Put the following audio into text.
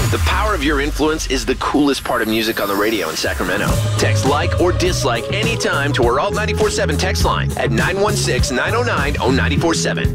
The power of your influence is the coolest part of music on the radio in Sacramento. Text like or dislike anytime to our Alt 94.7 text line at 916-909-0947.